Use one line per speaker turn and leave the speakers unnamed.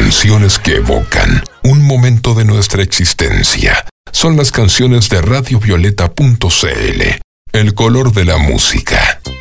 canciones que evocan un momento de nuestra existencia. Son las canciones de radiovioleta.cl, el color de la música.